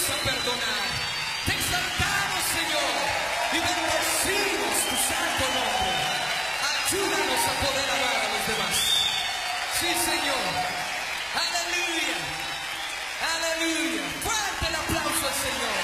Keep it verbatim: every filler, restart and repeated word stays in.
a perdonar. Te exaltamos, Señor, y bendecimos tu santo nombre. Ayúdanos a poder amar a los demás. Sí, Señor. Aleluya. Aleluya. Fuerte el aplauso al Señor.